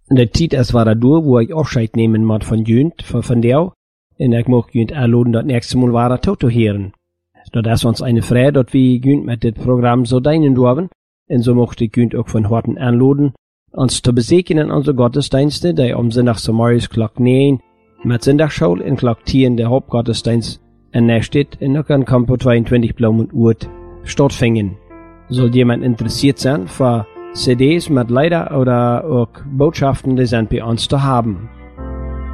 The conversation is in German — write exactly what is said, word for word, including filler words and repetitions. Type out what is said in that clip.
in der Zeit, es war da durch, wo ich Abscheid nehmen muss von Jünd, von, von der. Und ich möchte Jünd einladen, das nächste Mal war da tot zu hören. Dat is uns eine Freude, dass wir Jünd mit dem Programm so dienen dürfen. Und so möchte ich Jünd auch von Horten einladen, uns zu besegnen in unsere Gottesdienste, die am Sonntag zum Morgens Glock neun mit Sonntagsschule in Glock zehn der Hauptgottesdienst in der Stadt in der Campo zweiundzwanzig Blaumund Urt stattfinden. Soll jemand interessiert sein für C Ds mit Lieder oder auch Botschaften, die sind bei uns zu haben.